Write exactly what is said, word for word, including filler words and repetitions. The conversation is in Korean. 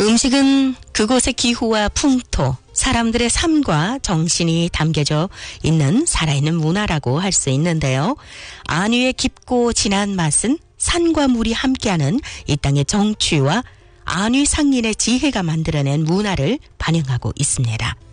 음식은 그곳의 기후와 풍토, 사람들의 삶과 정신이 담겨져 있는 살아있는 문화라고 할 수 있는데요. 안위의 깊고 진한 맛은 산과 물이 함께하는 이 땅의 정취와 안위 상인의 지혜가 만들어낸 문화를 반영하고 있습니다.